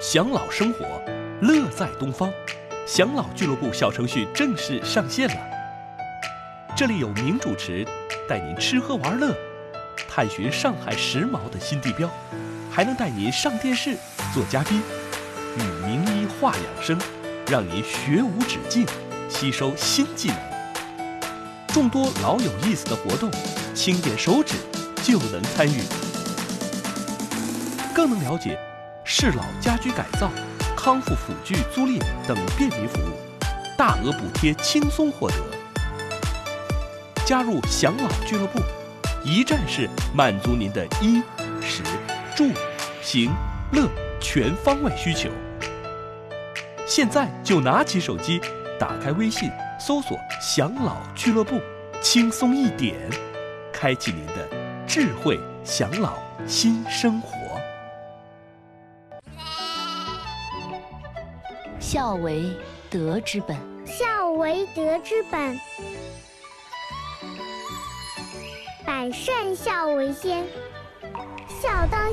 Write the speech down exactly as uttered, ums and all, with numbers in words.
享老生活，乐在东方。享老俱乐部小程序正式上线了。这里有名主持带您吃喝玩乐，探寻上海时髦的新地标，还能带您上电视做嘉宾，与名医话养生，让您学无止境，吸收新技能。众多老有意思的活动，轻点手指就能参与，更能了解适老家居改造、康复辅具租赁等便民服务，大额补贴轻松获得。加入享老俱乐部，一站式满足您的衣食住行乐全方位需求。现在就拿起手机，打开微信，搜索享老俱乐部，轻松一点，开启您的智慧享老新生活。 孝为德之本， 孝为德之本，百善孝为先。孝当